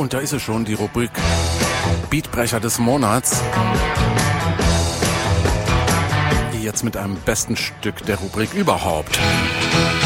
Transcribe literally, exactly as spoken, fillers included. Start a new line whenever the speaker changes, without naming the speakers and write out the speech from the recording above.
Und da ist es schon, die Rubrik Beatbrecher des Monats. Jetzt mit einem besten Stück der Rubrik überhaupt.